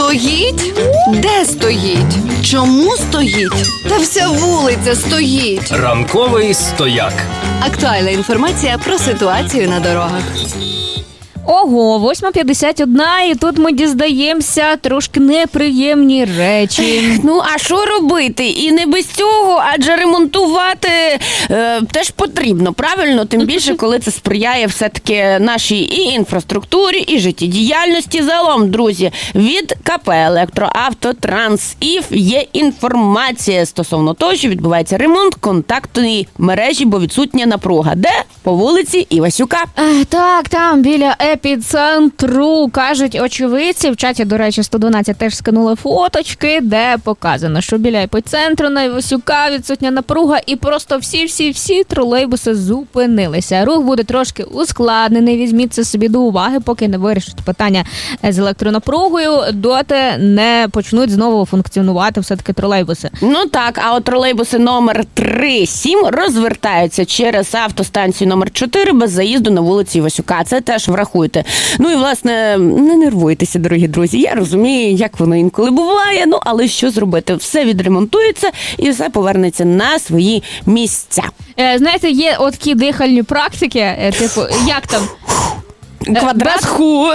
Стоїть? Де стоїть? Чому стоїть? Та вся вулиця стоїть. Ранковий стояк. Актуальна інформація про ситуацію на дорогах. Ого, 8:51, і тут ми дізнаємося трошки неприємні речі. Ну, а що робити? І не без цього, адже ремонтувати теж потрібно, правильно? Тим більше, коли це сприяє все-таки нашій і інфраструктурі, і життєдіяльності. Загалом, друзі, від КП «Електроавтотрансів» є інформація стосовно того, що відбувається ремонт контактної мережі, бо відсутня напруга. Де? По вулиці Івасюка. Так, там, біля епіцентру, кажуть очевидці. В чаті, до речі, 112 теж скинули фоточки, де показано, що біля епіцентру на Івасюка відсутня напруга, і просто всі тролейбуси зупинилися. Рух буде трошки ускладнений, візьміть це собі до уваги, поки не вирішать питання з електронапругою, доти не почнуть знову функціонувати все-таки тролейбуси. Ну так, а от тролейбуси номер 3-7 розвертаються через автостанцію номер 4 без заїзду на вулиці Івасюка. Це теж врахуйте. Ну і, власне, не нервуйтеся, дорогі друзі. Я розумію, як воно інколи буває, ну, але що зробити? Все відремонтується і все повернеться на свої місця. Знаєте, є от такі дихальні практики, типу, як там? Квадрат ху.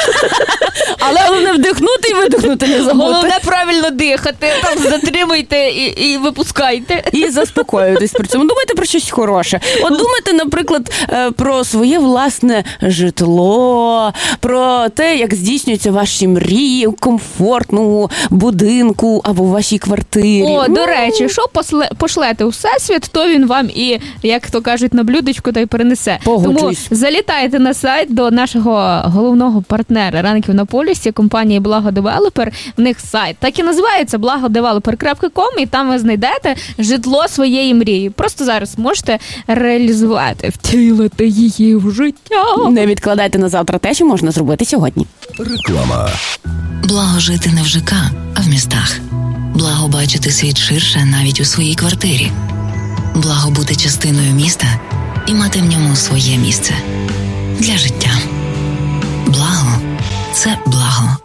Але головне вдихнути і видихнути не забути. Головне правильно дихати, там затримуйте і випускайте. І заспокоюйтесь при цьому. Думайте про щось хороше. От думайте, наприклад, про своє власне житло, про те, як здійснюються ваші мрії у комфортному будинку або в вашій квартирі. О, до речі, що пошлете у всесвіт, то він вам і, як то кажуть, на блюдечку та й перенесе. Погоджуюсь. Тому залітайте на сайт до нашого головного партнера «Ранків на полюсі» компанії «Благодевелопер». В них сайт так і називається blagodeveloper.com, і там ви знайдете житло своєї мрії. Просто зараз можете реалізувати, втілити її в життя. Не відкладайте на завтра те, що можна зробити сьогодні. Реклама. Благо жити не в ЖК, а в містах. Благо бачити світ ширше навіть у своїй квартирі. Благо бути частиною міста і мати в ньому своє місце. Для життя. Благо – це благо.